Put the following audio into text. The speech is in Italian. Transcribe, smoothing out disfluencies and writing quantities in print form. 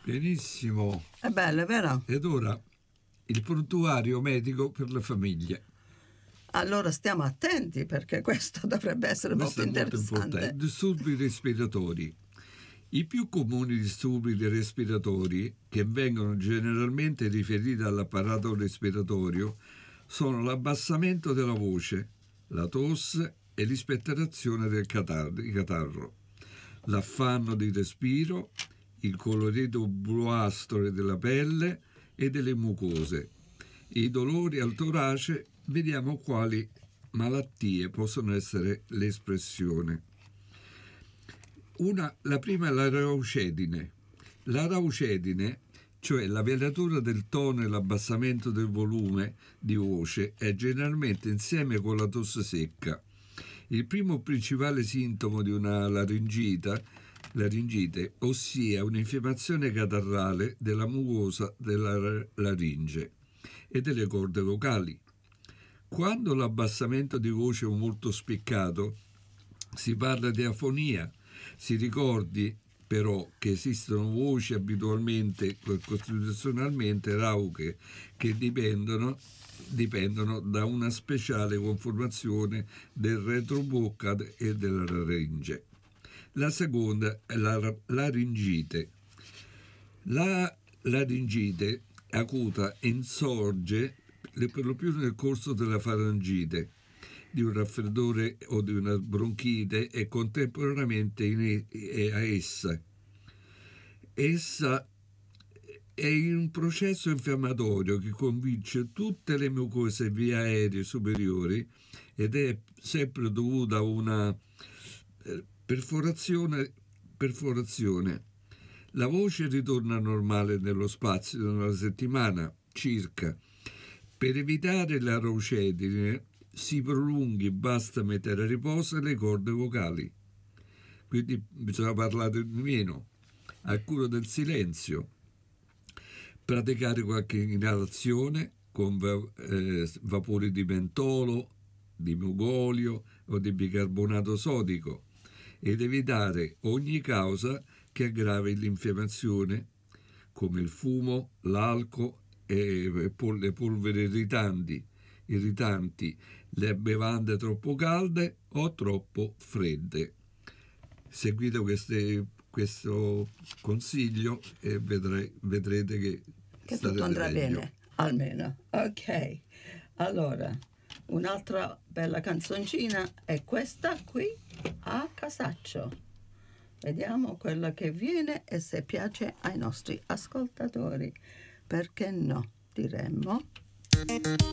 Benissimo. È bello, vero? Ed ora il prontuario medico per le famiglie. Allora stiamo attenti, perché questo dovrebbe essere Questo molto è molto interessante. importante. Disturbi respiratori. I più comuni disturbi respiratori, che vengono generalmente riferiti all'apparato respiratorio, sono l'abbassamento della voce, la tosse e l'ispettrazione del catarro, l'affanno di respiro, il colorito bluastro della pelle e delle mucose, i dolori al torace. Vediamo quali malattie possono essere l'espressione. La prima è la raucedine. La raucedine, cioè la velatura del tono e l'abbassamento del volume di voce, è generalmente insieme con la tosse secca. Il primo principale sintomo di una laringite, ossia un'infiammazione catarrale della mucosa della laringe e delle corde vocali. Quando l'abbassamento di voce è molto spiccato, si parla di afonia. Si ricordi però che esistono voci abitualmente costituzionalmente rauche che dipendono da una speciale conformazione del retrobocca e della laringe. La seconda è la laringite. La laringite acuta insorge per lo più nel corso della farangite, di un raffreddore o di una bronchite e contemporaneamente a essa. Essa è un processo infiammatorio che convince tutte le mucose vie aeree superiori ed è sempre dovuta a una perforazione. La voce ritorna normale nello spazio di una settimana circa. Per evitare la raucedine si prolunghi, basta mettere a riposo le corde vocali. Quindi bisogna parlare di meno, a cura del silenzio. Praticare qualche inalazione con vapori di mentolo, di mugolio o di bicarbonato sodico ed evitare ogni causa che aggravi l'infiammazione, come il fumo, l'alcol e le polveri irritanti, le bevande troppo calde o troppo fredde. Seguite questo consiglio e vedrete che tutto andrà meglio. bene, almeno. Ok, allora un'altra bella canzoncina è questa qui, a casaccio. Vediamo quella che viene e se piace ai nostri ascoltatori. Perché no, diremmo.